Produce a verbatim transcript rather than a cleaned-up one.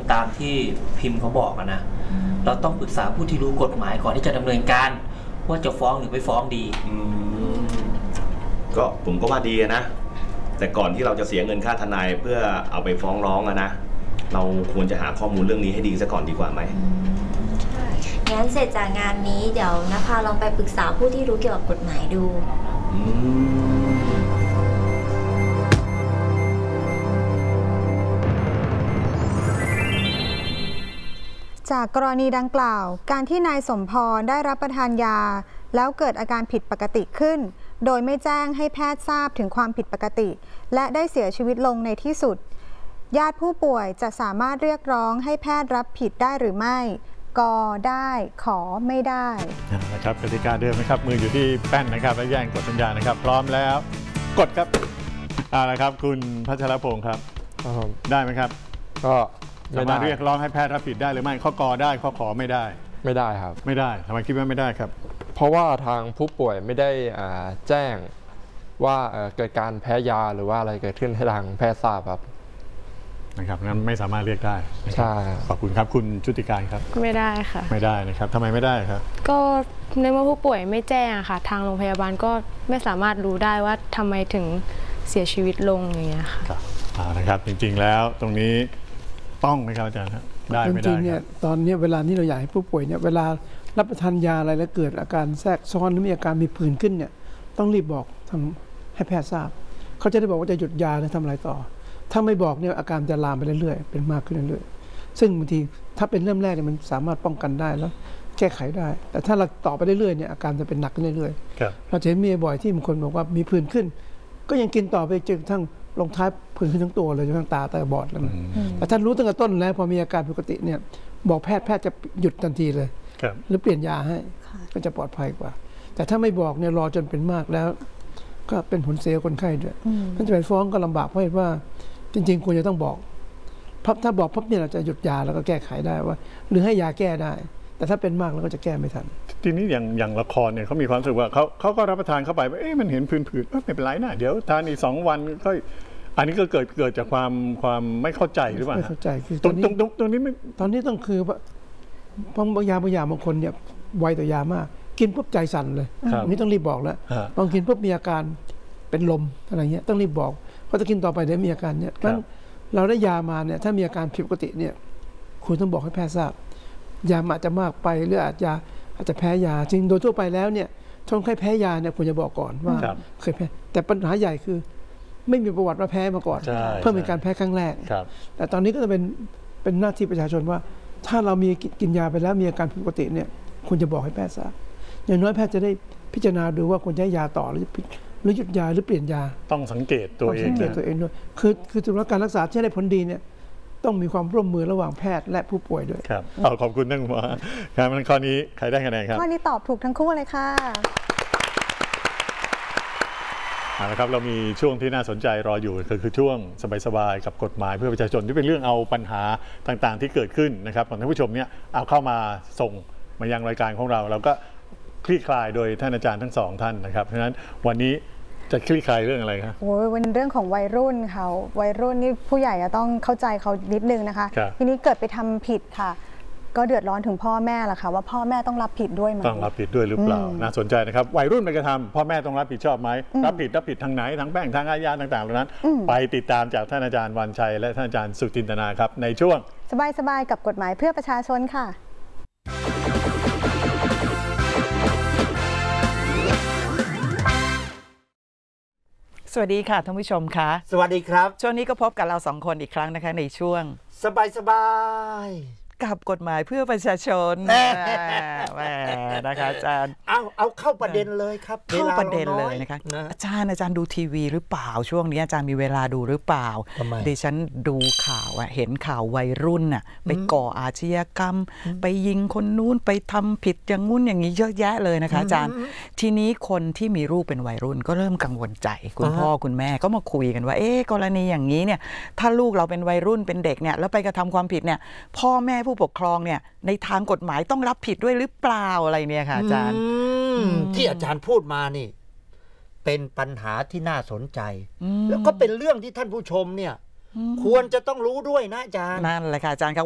ตามที่พิมพ์เขาบอกนะเราต้องปรึกษาผู้ที่รู้กฎหมายก่อนที่จะดำเนินการว่าจะฟ้องหรือไม่ฟ้องดีก็ผมก็ว่าดีนะแต่ก่อนที่เราจะเสียเงินค่าทนายเพื่อเอาไปฟ้องร้องอะนะเราควรจะหาข้อมูลเรื่องนี้ให้ดีซะก่อนดีกว่าไหมงั้นเสร็จจากงานนี้เดี๋ยวนภาลองไปปรึกษาผู้ที่รู้เกี่ยวกับกฎหมายดูจากกรณีดังกล่าวการที่นายสมพรได้รับประทานยาแล้วเกิดอาการผิดปกติขึ้นโดยไม่แจ้งให้แพทย์ทราบถึงความผิดปกติและได้เสียชีวิตลงในที่สุดญาติผู้ป่วยจะสามารถเรียกร้องให้แพทย์รับผิดได้หรือไม่กได้ขอไม่ได้นะครับกติกาเดิมนะครับมืออยู่ที่แป้นนะครับและแย่งกดสัญญาณนะครับพร้อมแล้วกดครับเอาละครับคุณพัชรพงศ์ครับได้ไหมครับก็สามารถเรียกร้องให้แพทย์รับผิดได้หรือไม่ข้อกอได้ข้อขอไม่ได้ไม่ได้ครับไม่ได้ทำไมคิดว่าไม่ได้ครับเพราะว่าทางผู้ป่วยไม่ได้แจ้งว่าเกิดการแพ้ยาหรือว่าอะไรเกิดขึ้นให้ทางแพทย์ทราบครับนะครับงั้นไม่สามารถเรียกได้ใช่ขอบคุณครับคุณชุติการครับไม่ได้ค่ะไม่ได้นะครับทำไมไม่ได้ครับก็ในเมื่อผู้ป่วยไม่แจ้งค่ะทางโรงพยาบาลก็ไม่สามารถรู้ได้ว่าทำไมถึงเสียชีวิตลงอย่างเงี้ยค่ะครับนะครับจริงๆแล้วตรงนี้ต้องไหมครับอาจารย์ครับได้ไม่ได้จริงๆเนี่ยตอนนี้เวลานี้เราอยากให้ผู้ป่วยเนี่ยเวลารับประทานยาอะไรแล้วเกิดอาการแทรกซ้อนหรือมีอาการมีผื่นขึ้นเนี่ยต้องรีบบอกทางให้แพทย์ทราบเขาจะได้บอกว่าจะหยุดยาหรือทำอะไรต่อถ้าไม่บอกเนี่ยอาการจะลามไปเรื่อยๆเป็นมากขึ้นเรื่อยๆซึ่งบางทีถ้าเป็นเริ่มแรกเนี่ยมันสามารถป้องกันได้แล้วแก้ไขได้แต่ถ้าเราต่อไปเรื่อยๆเนี่ยอาการจะเป็นหนักขึ้นเรื่อยๆเราจะเห็นมีบ่อยที่บางคนบอกว่ามีผื่นขึ้นก็ยังกินต่อไปจนกระทั่งลงท้ายผื่นขึ้นทั้งตัวเลยจนกระทั่งตาตาบอดแล้วนะแต่ท่านรู้ตั้งแต่ต้นแล้วพอมีอาการปกติเนี่ยบอกแพทย์แพทย์จะหยุดทันทีเลยหรือเปลี่ยนยาให้ก็จะปลอดภัยกว่าแต่ถ้าไม่บอกเนี่ยรอจนเป็นมากแล้วก็เป็นผลเสียคนไข้ด้วยท่านจะไปฟ้องก็ลำบากเพราะว่าจริงๆควรจะต้องบอกพับถ้าบอกพับเนี่ยเราจะหยุดยาแล้วก็แก้ไขได้ว่าหรือให้ยาแก้ได้แต่ถ้าเป็นมากเราก็จะแก้ไม่ทันทีนี้อย่างอย่างละครเนี่ยเขามีความรู้สึกว่าเขาเขาก็รับประทานเข้าไปเอ๊ะมันเห็นผื่นๆไม่เป็นไรนะเดี๋ยวทานอีกสองวันก็อันนี้ก็เกิดเกิดจากความความไม่เข้าใจหรือเปล่าไม่เข้าใจคือตรงตรงตรงตรงนี้ตอนนี้ต้องคือว่าบางยาบางยาบางคนเนี่ยไวต่อยามากกินปุ๊บใจสั่นเลยอันนี้ต้องรีบบอกแล้วบางกินปุ๊บมีอาการเป็นลมอะไรเงี้ยต้องรีบบอกเพราะถ้ากินต่อไปเดี๋ยวมีอาการเนี่ยเพราะเราได้ยามาเนี่ยถ้ามีอาการผิดปกติเนี่ยคุณต้องบอกให้แพทย์ทราบยาอาจจะมากไปหรืออาจจะอาจจะแพ้ยาจริงโดยทั่วไปแล้วเนี่ยถ้าคนไข้แพ้ยาเนี่ยควรจะบอกก่อนว่าเคยแพ้แต่ปัญหาใหญ่คือไม่มีประวัติว่าแพ้มาก่อนเพิ่มเป็นการแพ้ครั้งแรกแต่ตอนนี้ก็จะเป็นเป็นหน้าที่ประชาชนว่าถ้าเรามีกินยาไปแล้วมีอาการผิดปกติเนี่ยควรจะบอกให้แพทย์ทราบอย่างน้อยแพทย์จะได้พิจารณาดูว่าควรจะให้ยาต่อหรือหรือหยุดยาหรือเปลี่ยนยาต้องสังเกตตัวเองสังเกตตัวเองด้วยคือคือถือว่าการรักษาที่ได้ผลดีเนี่ยต้องมีความร่วมมือระหว่างแพทย์และผู้ป่วยด้วยครับเอาขอบคุณท่านหมอครับมันข้อนี้ใครได้คะแนนครับข้อนี้ตอบถูกทั้งคู่เลยค่ะเอาละครับเรามีช่วงที่น่าสนใจรออยู่คือคือช่วงสบายๆกับกฎหมายเพื่อประชาชนที่เป็นเรื่องเอาปัญหาต่างๆที่เกิดขึ้นนะครับของท่านผู้ชมเนี่ยเอาเข้ามาส่งมายังรายการของเราเราก็คลี่คลายโดยท่านอาจารย์ทั้งสองท่านนะครับเพราะฉะนั้นวันนี้จะคลี่คลายเรื่องอะไรครับโอ้ยวันเรื่องของวัยรุ่นค่ะวัยรุ่นนี่ผู้ใหญ่ต้องเข้าใจเขานิดนึงนะคะทีนี้เกิดไปทำผิดค่ะก็เดือดร้อนถึงพ่อแม่ล่ะค่ะว่าพ่อแม่ต้องรับผิดด้วยไหมต้องรับผิดด้วยหรือเปล่าน่าสนใจนะครับวัยรุ่นไปกระทำพ่อแม่ต้องรับผิดชอบไหมรับผิดรับผิดทางไหนทางแพ่งทางอาญาต่างๆเหล่านั้นไปติดตามจากท่านอาจารย์วันชัยและท่านอาจารย์สุจินตนาครับในช่วงสบายๆกับกฎหมายเพื่อประชาชนค่ะสวัสดีค่ะท่านผู้ชมคะสวัสดีครับช่วงนี้ก็พบกับเราสองคนอีกครั้งนะคะในช่วงสบายสบายกับกฎหมายเพื่อประชาชนแหมนะคะอาจารย์เอาเอาเข้าประเด็นเลยครับเข้าประเด็นเลยนะคะอาจารย์อาจารย์ดูทีวีหรือเปล่าช่วงนี้อาจารย์มีเวลาดูหรือเปล่าดิฉันดูข่าวอะเห็นข่าววัยรุ่นน่ะไปก่ออาชญากรรมไปยิงคนนู้นไปทำผิดอย่างงู้นอย่างนี้เยอะแยะเลยนะคะอาจารย์ทีนี้คนที่มีลูกเป็นวัยรุ่นก็เริ่มกังวลใจคุณพ่อคุณแม่ก็มาคุยกันว่าเอ๊ะกรณีอย่างนี้เนี่ยถ้าลูกเราเป็นวัยรุ่นเป็นเด็กเนี่ยแล้วไปกระทำความผิดเนี่ยพ่อแม่ผู้ปกครองเนี่ยในทางกฎหมายต้องรับผิดด้วยหรือเปล่าอะไรเนี่ยค่ะอาจารย์ที่อาจารย์พูดมานี่เป็นปัญหาที่น่าสนใจแล้วก็เป็นเรื่องที่ท่านผู้ชมเนี่ยควรจะต้องรู้ด้วยนะอาจารย์นั่นแหละค่ะอาจารย์ครับ